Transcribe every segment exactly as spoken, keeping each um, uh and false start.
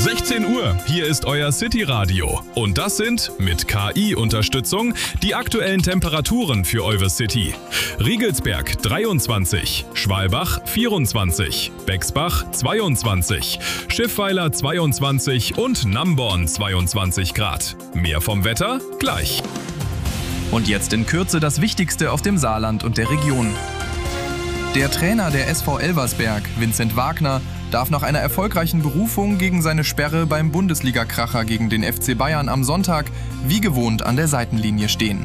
sechzehn Uhr, hier ist euer City-Radio. Und das sind, mit K I-Unterstützung, die aktuellen Temperaturen für eure City. Riegelsberg dreiundzwanzig, Schwalbach vierundzwanzig, Bexbach zweiundzwanzig, Schiffweiler zweiundzwanzig und Namborn zweiundzwanzig Grad. Mehr vom Wetter gleich. Und jetzt in Kürze das Wichtigste auf dem Saarland und der Region. Der Trainer der S V Elversberg, Vincent Wagner, darf nach einer erfolgreichen Berufung gegen seine Sperre beim Bundesliga-Kracher gegen den F C Bayern am Sonntag wie gewohnt an der Seitenlinie stehen.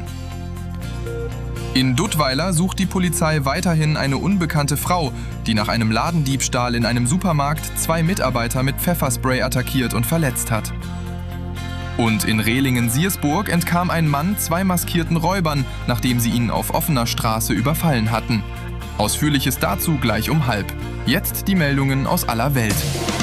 In Duttweiler sucht die Polizei weiterhin eine unbekannte Frau, die nach einem Ladendiebstahl in einem Supermarkt zwei Mitarbeiter mit Pfefferspray attackiert und verletzt hat. Und in Rehlingen-Siersburg entkam ein Mann zwei maskierten Räubern, nachdem sie ihn auf offener Straße überfallen hatten. Ausführliches dazu gleich um halb. Jetzt die Meldungen aus aller Welt.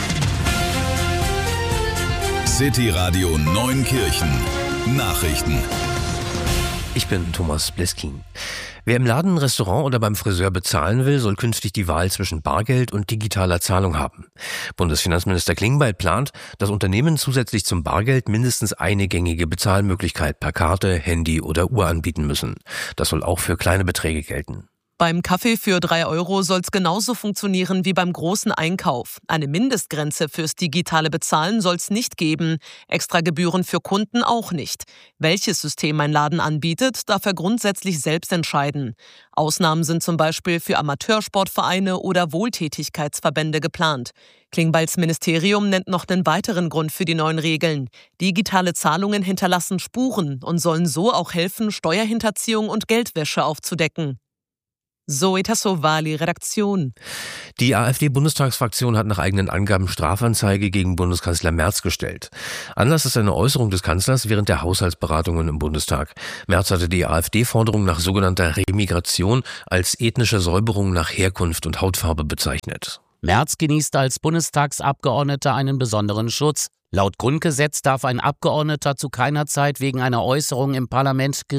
City Radio Neunkirchen. Nachrichten. Ich bin Thomas Bleskin. Wer im Laden, Restaurant oder beim Friseur bezahlen will, soll künftig die Wahl zwischen Bargeld und digitaler Zahlung haben. Bundesfinanzminister Klingbeil plant, dass Unternehmen zusätzlich zum Bargeld mindestens eine gängige Bezahlmöglichkeit per Karte, Handy oder Uhr anbieten müssen. Das soll auch für kleine Beträge gelten. Beim Kaffee für drei Euro soll es genauso funktionieren wie beim großen Einkauf. Eine Mindestgrenze fürs digitale Bezahlen soll es nicht geben. Extra Gebühren für Kunden auch nicht. Welches System ein Laden anbietet, darf er grundsätzlich selbst entscheiden. Ausnahmen sind zum Beispiel für Amateursportvereine oder Wohltätigkeitsverbände geplant. Klingbeils Ministerium nennt noch einen weiteren Grund für die neuen Regeln. Digitale Zahlungen hinterlassen Spuren und sollen so auch helfen, Steuerhinterziehung und Geldwäsche aufzudecken. Zoe Tassovali, Redaktion. Die AfD-Bundestagsfraktion hat nach eigenen Angaben Strafanzeige gegen Bundeskanzler Merz gestellt. Anlass ist eine Äußerung des Kanzlers während der Haushaltsberatungen im Bundestag. Merz hatte die AfD-Forderung nach sogenannter Remigration als ethnische Säuberung nach Herkunft und Hautfarbe bezeichnet. Merz genießt als Bundestagsabgeordneter einen besonderen Schutz. Laut Grundgesetz darf ein Abgeordneter zu keiner Zeit wegen einer Äußerung im Parlament